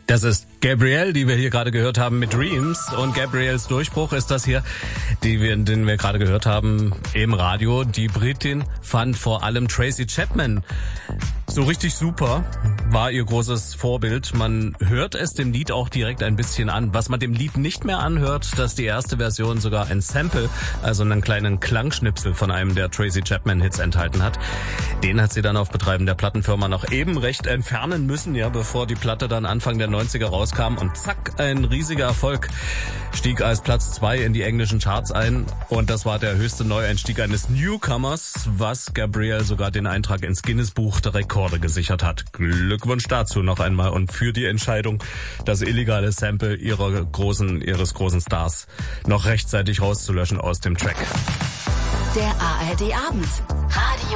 Das ist Gabrielle, die wir hier gerade gehört haben mit Dreams. Und Gabrielles Durchbruch ist das hier, den wir gerade gehört haben im Radio. Die Britin fand vor allem Tracy Chapman so richtig super, war ihr großes Vorbild. Man hört es dem Lied auch direkt ein bisschen an. Was man dem Lied nicht mehr anhört, dass die erste Version sogar ein Sample, also einen kleinen Klangschnipsel von einem der Tracy Chapman Hits enthalten hat. Den hat sie dann auf Betreiben der Plattenfirma noch eben recht entfernen müssen, ja, bevor die Platte dann Anfang der 90er rauskam, und zack, ein riesiger Erfolg. Stieg als Platz 2 in die englischen Charts ein, und das war der höchste Neueinstieg eines Newcomers, was Gabrielle sogar den Eintrag ins Guinness-Buch der Rekorde gesichert hat. Glückwunsch dazu noch einmal und für die Entscheidung, das illegale Sample ihres großen Stars noch rechtzeitig rauszulöschen aus dem Track. Der ARD Abend. Radio